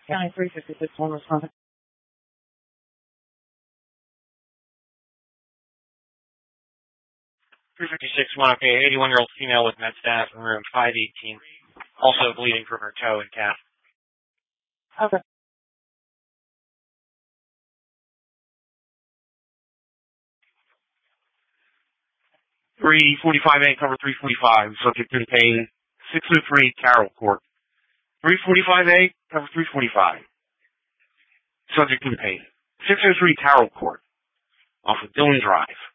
County 356, one Wisconsin. 356, Monica, 81-year-old female with med staff in room 518, also bleeding from her toe and calf. Okay. .345A, cover 345, subject to the pain, 603 Carroll Court. 345A, cover 345, subject to the pain, 603 Carroll Court, off of Dillon Drive.